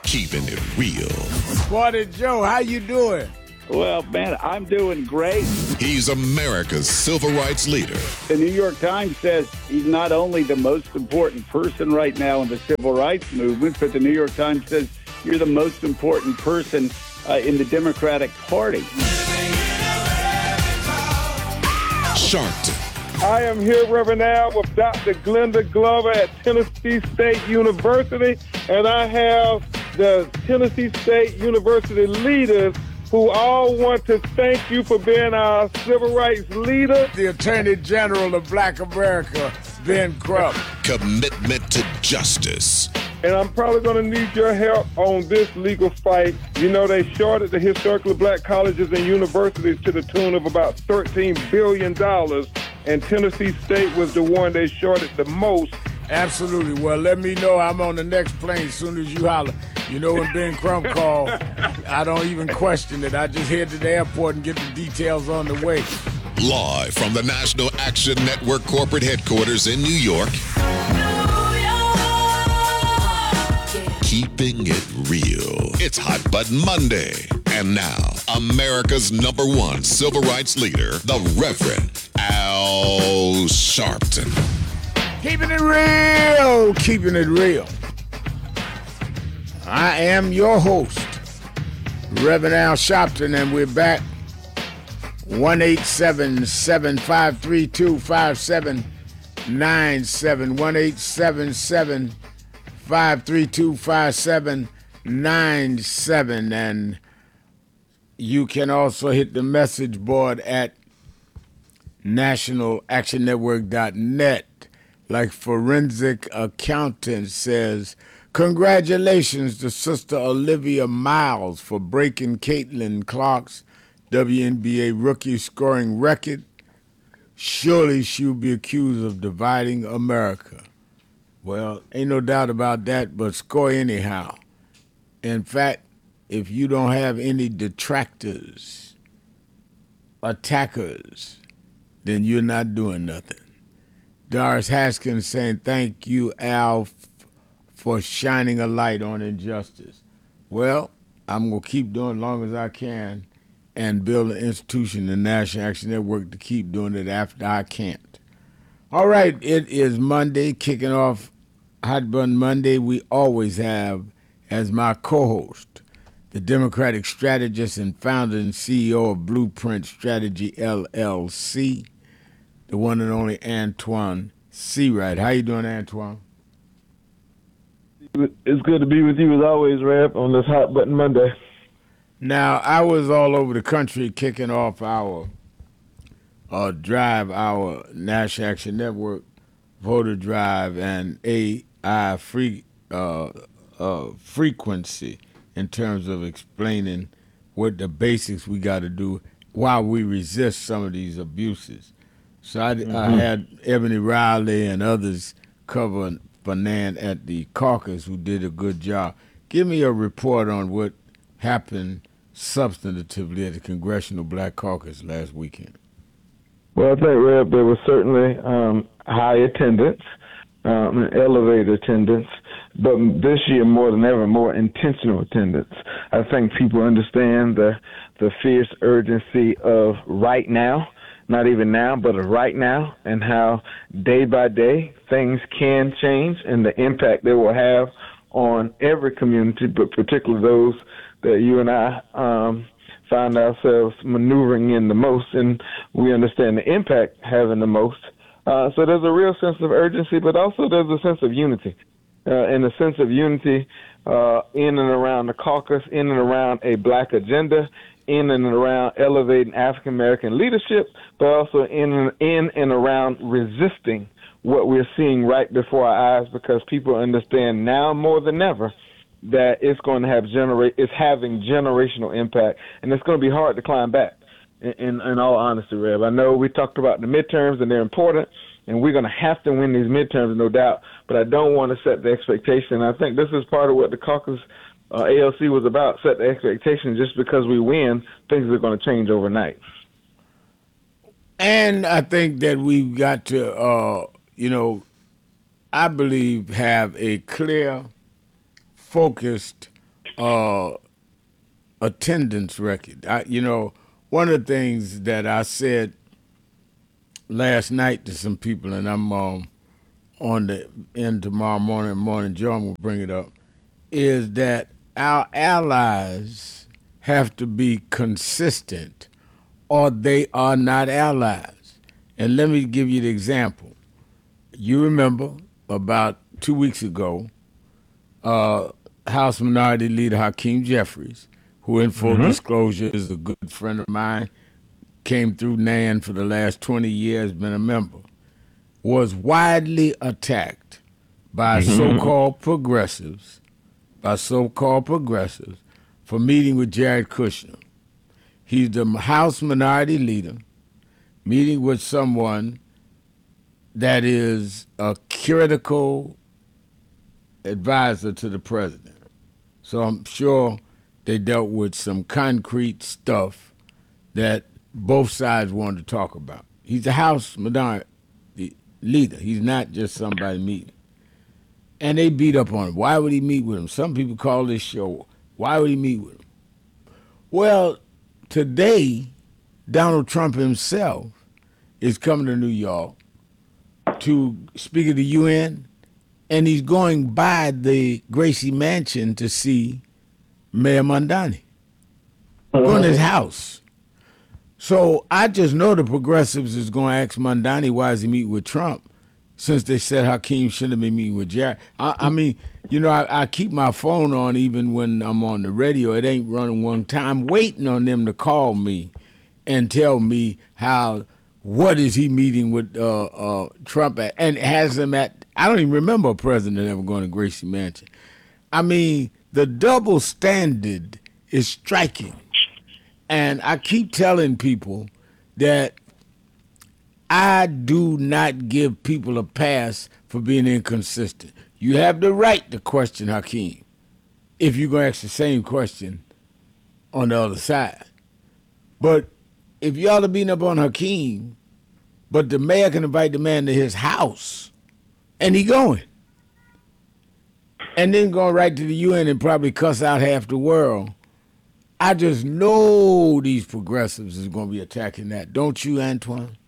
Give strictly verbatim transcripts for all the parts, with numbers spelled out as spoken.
keeping it real. Morning, Joe. How you doing? Well, man, I'm doing great. He's America's civil rights leader. The New York Times says he's not only the most important person right now in the civil rights movement, but the New York Times says you're the most important person uh, in the Democratic Party. Sharpton. I am here, Reverend Al, with Doctor Glenda Glover at Tennessee State University, and I have the Tennessee State University leaders who all want to thank you for being our civil rights leader. The Attorney General of Black America, Ben Crump. Commitment to justice. And I'm probably going to need your help on this legal fight. You know, they shorted the historically black colleges and universities to the tune of about thirteen billion dollars, and Tennessee State was the one they shorted the most. Absolutely. Well, let me know. I'm on the next plane as soon as you holler. You know, when Ben Crump called, I don't even question it. I just head to the airport and get the details on the way. Live from the National Action Network corporate headquarters in New York. Keeping it real. It's Hot Button Monday. And now, America's number one civil rights leader, the Reverend Al Sharpton. Keeping it real. Keeping it real. I am your host, Reverend Al Sharpton, and we're back. one eight seven seven, five three two, five seven nine seven. one eight seven seven, five three two, five seven nine seven. And you can also hit the message board at national action network dot net. Like Forensic Accountant says, congratulations to Sister Olivia Miles for breaking Caitlin Clark's W N B A rookie scoring record. Surely she'll be accused of dividing America. Well, ain't no doubt about that, but score anyhow. In fact, if you don't have any detractors, attackers, then you're not doing nothing. Doris Haskins saying, thank you, Al, f- for shining a light on injustice. Well, I'm going to keep doing as long as I can and build an institution, the National Action Network, to keep doing it after I can't. All right, it is Monday, kicking off Hot Button Monday. We always have as my co-host the Democratic strategist and founder and C E O of Blueprint Strategy, L L C, the one and only Antoine Seawright. How you doing, Antoine? It's good to be with you as always, Rev, on this Hot Button Monday. Now, I was all over the country kicking off our uh, drive, our National Action Network voter drive and A I free, uh, uh, frequency in terms of explaining what the basics we got to do while we resist some of these abuses. So I, mm-hmm. I had Ebony Riley and others covering Fernand at the caucus who did a good job. Give me a report on what happened substantively at the Congressional Black Caucus last weekend. Well, I think, Reb, there was certainly um, high attendance, um, and elevated attendance, but this year more than ever, more intentional attendance. I think people understand the the fierce urgency of right now. Not even now, but right now, and how day by day things can change and the impact they will have on every community, but particularly those that you and I um, find ourselves maneuvering in the most, and we understand the impact having the most. Uh, so there's a real sense of urgency, but also there's a sense of unity, uh, and a sense of unity uh, in and around the caucus, in and around a black agenda, in and around elevating African-American leadership, but also in, in and around resisting what we're seeing right before our eyes, because people understand now more than ever that it's going to have genera- it's having generational impact, and it's going to be hard to climb back. In, in, in all honesty, Rev, I know we talked about the midterms and they're important, and we're going to have to win these midterms, no doubt. But I don't want to set the expectation. I think this is part of what the caucus uh, A L C was about: set the expectation. Just because we win, things are going to change overnight. And I think that we've got to, uh, you know, I believe have a clear, focused uh, attendance record. I, you know, one of the things that I said last night to some people, and I'm um, on the end tomorrow morning, morning, John will bring it up, is that our allies have to be consistent or they are not allies. And let me give you the example. You remember about two weeks ago, uh, House Minority Leader Hakeem Jeffries, who in full mm-hmm. disclosure is a good friend of mine, came through N A N for the last twenty years, been a member, was widely attacked by mm-hmm. so-called progressives, by so-called progressives, for meeting with Jared Kushner. He's the House Minority Leader, meeting with someone that is a critical advisor to the president. So I'm sure they dealt with some concrete stuff that both sides wanted to talk about. He's a House Minority Leader. He's not just somebody meeting. And they beat up on him. Why would he meet with him? Some people call this show, why would he meet with him? Well, today, Donald Trump himself is coming to New York to speak at the U N, and he's going by the Gracie Mansion to see Mayor Mamdani, going to his house. So I just know the progressives is going to ask Mamdani why is he meeting with Trump, since they said Hakeem shouldn't be meeting with Jared. I, I mean, you know, I, I keep my phone on even when I'm on the radio. It ain't running one time. I'm waiting on them to call me and tell me how, what is he meeting with uh, uh, Trump at, and has him at, I don't even remember a president ever going to Gracie Mansion. I mean, the double standard is striking. And I keep telling people that I do not give people a pass for being inconsistent. You have the right to question Hakeem if you're going to ask the same question on the other side. But if y'all are beating up on Hakeem, but the mayor can invite the man to his house, and he going, and then going right to the U N and probably cuss out half the world, I just know these progressives is going to be attacking that. Don't you, Antoine?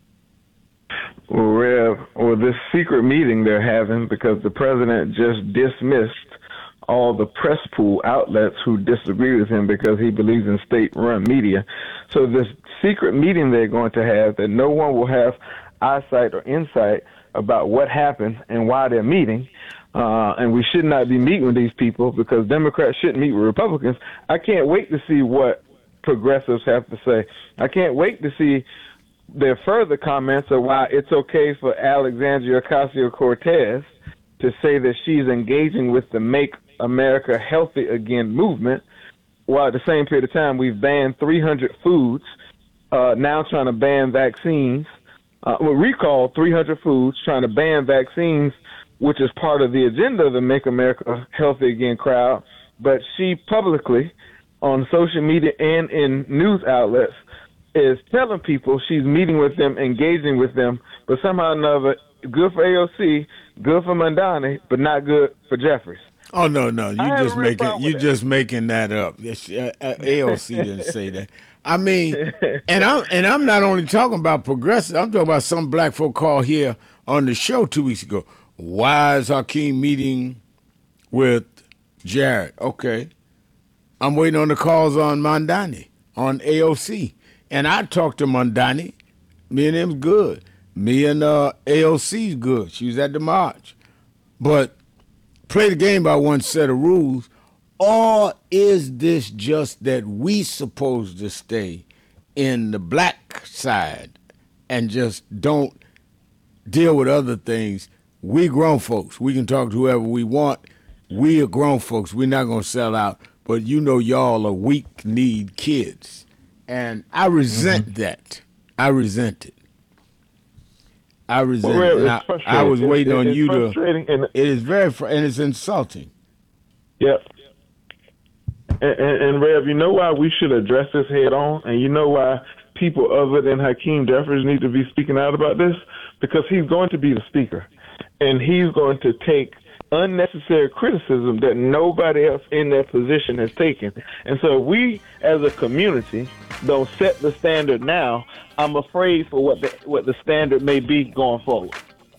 Well, Rev, or this secret meeting they're having because the president just dismissed all the press pool outlets who disagree with him because he believes in state-run media. So this secret meeting they're going to have that no one will have eyesight or insight about what happened and why they're meeting. Uh, and we should not be meeting with these people because Democrats shouldn't meet with Republicans. I can't wait to see what progressives have to say. I can't wait to see their further comments of why it's okay for Alexandria Ocasio-Cortez to say that she's engaging with the Make America Healthy Again movement, while at the same period of time we've banned three hundred foods, uh, now trying to ban vaccines. Uh, well, recall three hundred foods, trying to ban vaccines, which is part of the agenda of the Make America Healthy Again crowd. But she publicly, on social media and in news outlets, is telling people she's meeting with them, engaging with them, but somehow or another, good for A O C, good for Mamdani, but not good for Jeffries. Oh no, no, you just making you just making that up. A O C didn't say that. I mean, and I'm and I'm not only talking about progressive. I'm talking about some black folk called here on the show two weeks ago. Why is Hakeem meeting with Jared? Okay, I'm waiting on the calls on Mamdani on A O C. And I talked to Mamdani. Me and him's good. Me and uh, A O C's good. She was at the march. But play the game by one set of rules. Or is this just that we supposed to stay in the black side and just don't deal with other things? We grown folks. We can talk to whoever we want. We are grown folks. We're not going to sell out. But you know y'all are weak-kneed kids. And I resent mm-hmm. that. I resent it. I resent well, it. I, I was waiting it, on you to. And it is very fr- and it's insulting. Yep. And, and, and Rev, you know why we should address this head on, and you know why people other than Hakeem Jeffries need to be speaking out about this, because he's going to be the speaker, and he's going to take unnecessary criticism that nobody else in that position has taken. And so if we as a community don't set the standard now, I'm afraid for what the, what the standard may be going forward.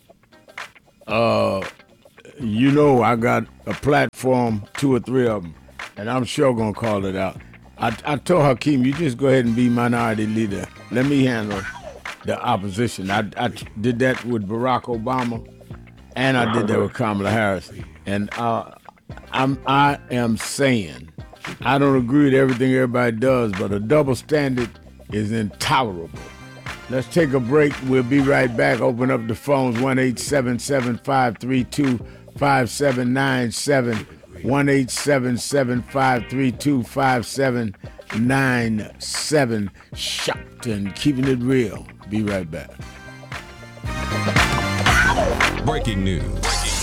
Uh, you know, I got a platform, two or three of them, and I'm sure going to call it out. I, I told Hakeem, you just go ahead and be minority leader. Let me handle the opposition. I, I did that with Barack Obama, and I did that with Kamala Harris. And uh, I'm, I am saying, I don't agree with everything everybody does, but a double standard is intolerable. Let's take a break. We'll be right back. Open up the phones, one eight seven seven, five three two, five seven nine seven, one eight seven seven, five three two, five seven nine seven. Sharpton, keeping it real. Be right back. Breaking news.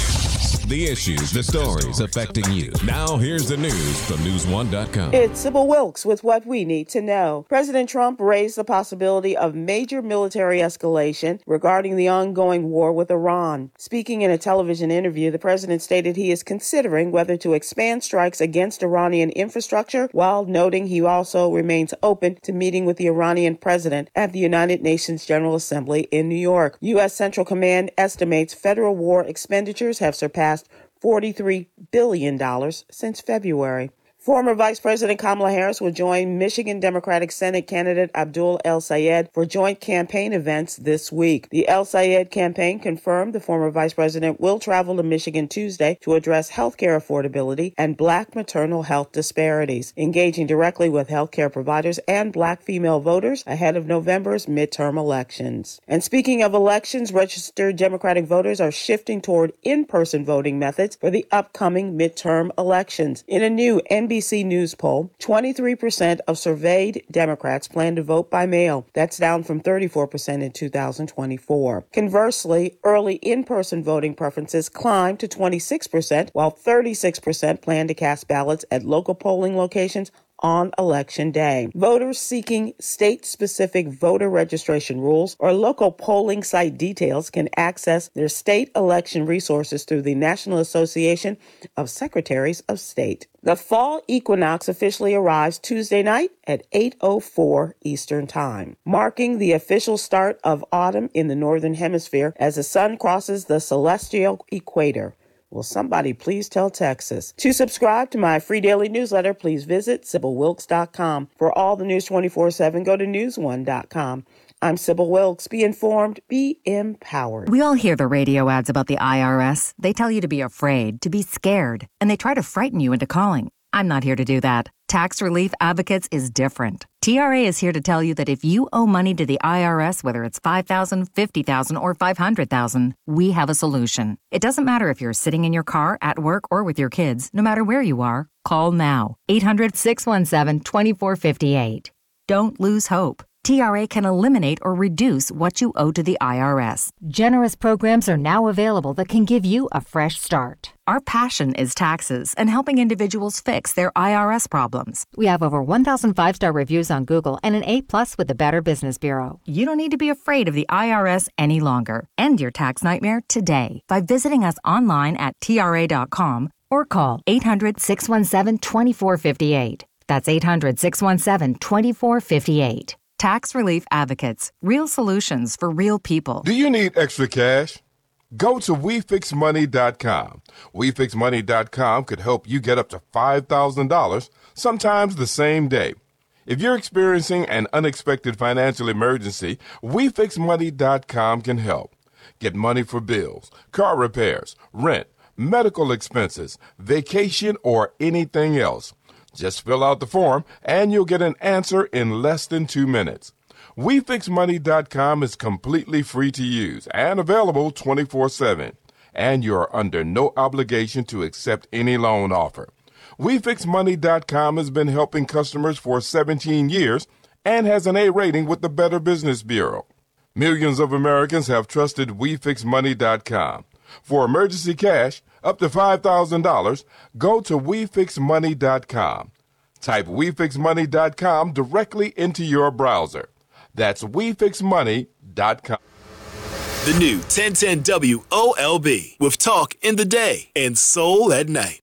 The issues, the stories affecting you. Now here's the news from news one dot com. It's Sybil Wilkes with what we need to know. President Trump raised the possibility of major military escalation regarding the ongoing war with Iran. Speaking in a television interview, the president stated he is considering whether to expand strikes against Iranian infrastructure, while noting he also remains open to meeting with the Iranian president at the United Nations General Assembly in New York. U S Central Command estimates federal war expenditures have surpassed forty-three billion dollars since February. Former Vice President Kamala Harris will join Michigan Democratic Senate candidate Abdul El-Sayed for joint campaign events this week. The El-Sayed campaign confirmed the former vice president will travel to Michigan Tuesday to address health care affordability and black maternal health disparities, engaging directly with health care providers and black female voters ahead of November's midterm elections. And speaking of elections, registered Democratic voters are shifting toward in-person voting methods for the upcoming midterm elections. In a new N B C News poll, twenty-three percent of surveyed Democrats plan to vote by mail. That's down from thirty-four percent in two thousand twenty-four. Conversely, early in-person voting preferences climbed to twenty-six percent, while thirty-six percent plan to cast ballots at local polling locations on Election Day. Voters seeking state-specific voter registration rules or local polling site details can access their state election resources through the National Association of Secretaries of State. The fall equinox officially arrives Tuesday night at eight oh four Eastern Time, marking the official start of autumn in the Northern Hemisphere as the sun crosses the celestial equator. Will somebody please tell Texas? To subscribe to my free daily newsletter, please visit Sybil Wilkes dot com. For all the news twenty-four seven, go to news one dot com. I'm Sybil Wilkes. Be informed, be empowered. We all hear the radio ads about the I R S. They tell you to be afraid, to be scared, and they try to frighten you into calling. I'm not here to do that. Tax Relief Advocates is different. T R A is here to tell you that if you owe money to the I R S, whether it's five thousand dollars, fifty thousand dollars, or five hundred thousand dollars, we have a solution. It doesn't matter if you're sitting in your car, at work, or with your kids. No matter where you are, call now. eight hundred, six one seven, two four five eight. Don't lose hope. T R A can eliminate or reduce what you owe to the I R S. Generous programs are now available that can give you a fresh start. Our passion is taxes and helping individuals fix their I R S problems. We have over one thousand five-star reviews on Google and an A plus with the Better Business Bureau. You don't need to be afraid of the I R S any longer. End your tax nightmare today by visiting us online at T R A dot com or call eight hundred, six one seven, two four five eight. That's eight hundred, six one seven, two four five eight. Tax Relief Advocates. Real solutions for real people. Do you need extra cash? Go to we fix money dot com. we fix money dot com could help you get up to five thousand dollars, sometimes the same day. If you're experiencing an unexpected financial emergency, we fix money dot com can help. Get money for bills, car repairs, rent, medical expenses, vacation, or anything else. Just fill out the form, and you'll get an answer in less than two minutes. we fix money dot com is completely free to use and available twenty-four seven. And you're under no obligation to accept any loan offer. we fix money dot com has been helping customers for seventeen years and has an A rating with the Better Business Bureau. Millions of Americans have trusted we fix money dot com. For emergency cash, up to five thousand dollars, go to we fix money dot com. Type we fix money dot com directly into your browser. That's we fix money dot com. The new ten ten W O L B with talk in the day and soul at night.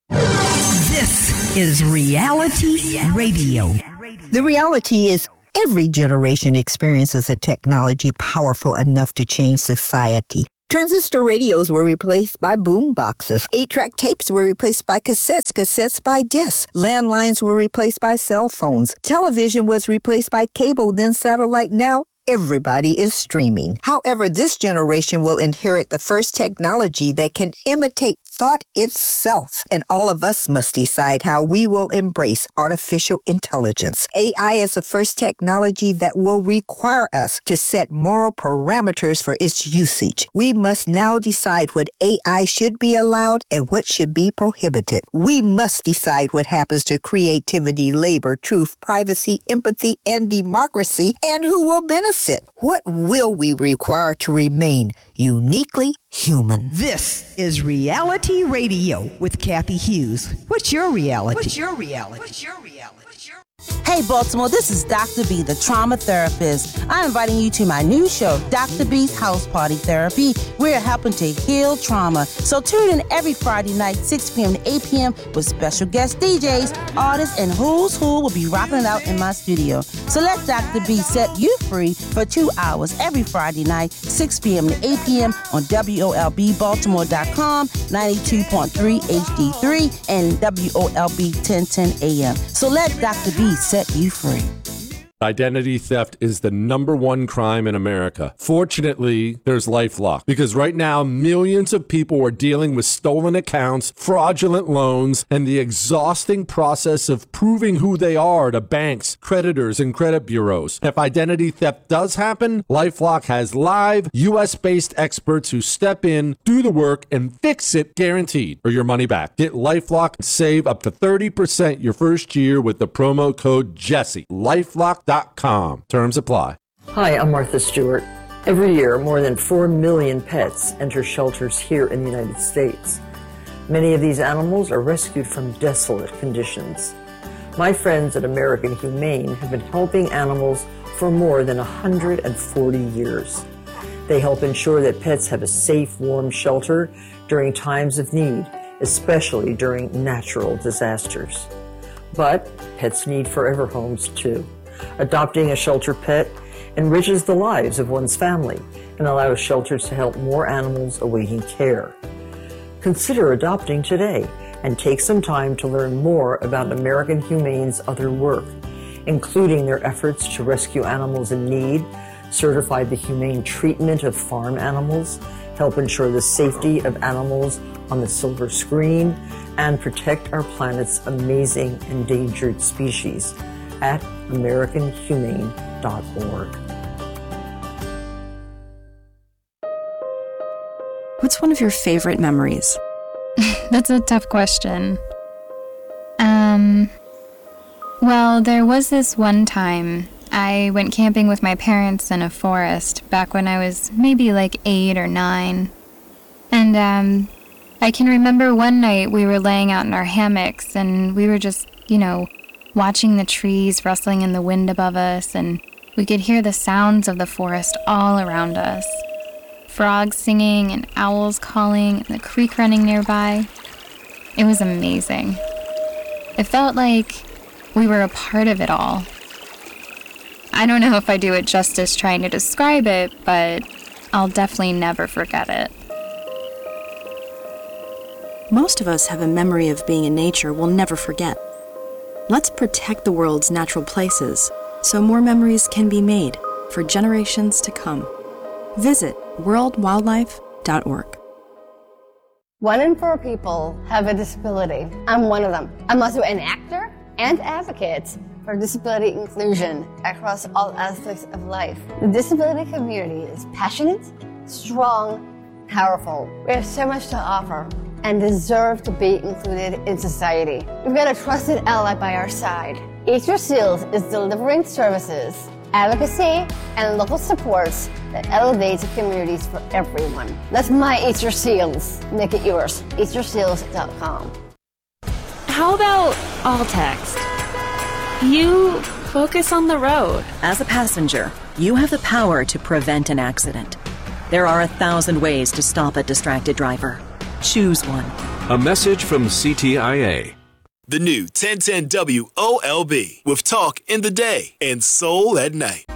This is Reality Radio. The reality is every generation experiences a technology powerful enough to change society. Transistor radios were replaced by boom boxes. Eight-track tapes were replaced by cassettes, cassettes by discs. Landlines were replaced by cell phones. Television was replaced by cable, then satellite. Now everybody is streaming. However, this generation will inherit the first technology that can imitate thought itself, and all of us must decide how we will embrace artificial intelligence. A I is the first technology that will require us to set moral parameters for its usage. We must now decide what A I should be allowed and what should be prohibited. We must decide what happens to creativity, labor, truth, privacy, empathy, and democracy, and who will benefit. What will we require to remain uniquely human? This is Reality Radio with Kathy Hughes. What's your reality? What's your reality? What's your reality? Hey, Baltimore, this is Doctor B, the trauma therapist. I'm inviting you to my new show, Doctor B's House Party Therapy. We're helping to heal trauma. So tune in every Friday night, six p.m. to eight p.m. with special guest D Js, artists, and who's who will be rocking it out in my studio. So let Doctor B set you free for two hours every Friday night, six p.m. to eight p.m. on W O L B Baltimore dot com, ninety-two point three H D three, and W O L B ten ten A M. So let Doctor B set you free. Identity theft is the number one crime in America. Fortunately, there's LifeLock, because right now millions of people are dealing with stolen accounts, fraudulent loans, and the exhausting process of proving who they are to banks, creditors, and credit bureaus. If identity theft does happen, LifeLock has live U S-based experts who step in, do the work, and fix it guaranteed, or your money back. Get LifeLock and save up to thirty percent your first year with the promo code Jesse. LifeLock dot com. Terms apply. Hi, I'm Martha Stewart. Every year, more than four million pets enter shelters here in the United States. Many of these animals are rescued from desolate conditions. My friends at American Humane have been helping animals for more than one hundred forty years. They help ensure that pets have a safe, warm shelter during times of need, especially during natural disasters. But pets need forever homes too. Adopting a shelter pet enriches the lives of one's family and allows shelters to help more animals awaiting care. Consider adopting today and take some time to learn more about American Humane's other work, including their efforts to rescue animals in need, certify the humane treatment of farm animals, help ensure the safety of animals on the silver screen, and protect our planet's amazing endangered species at American Humane dot org. What's one of your favorite memories? That's a tough question. Um, well, there was this one time I went camping with my parents in a forest back when I was maybe like eight or nine. And um, I can remember one night we were laying out in our hammocks and we were just, you know, watching the trees rustling in the wind above us, and we could hear the sounds of the forest all around us. Frogs singing and owls calling and the creek running nearby. It was amazing. It felt like we were a part of it all. I don't know if I do it justice trying to describe it, but I'll definitely never forget it. Most of us have a memory of being in nature we'll never forget. Let's protect the world's natural places so more memories can be made for generations to come. Visit world wildlife dot org. One in four people have a disability. I'm one of them. I'm also an actor and advocate for disability inclusion across all aspects of life. The disability community is passionate, strong, powerful. We have so much to offer and deserve to be included in society. We've got a trusted ally by our side. Eat Your Seals is delivering services, advocacy, and local supports that elevates communities for everyone. That's my Eat Your Seals. Make it yours. eat your seals dot com. How about all text? You focus on the road. As a passenger, you have the power to prevent an accident. There are a thousand ways to stop a distracted driver. Choose one. A message from C T I A. The new ten ten W O L B with talk in the day and soul at night.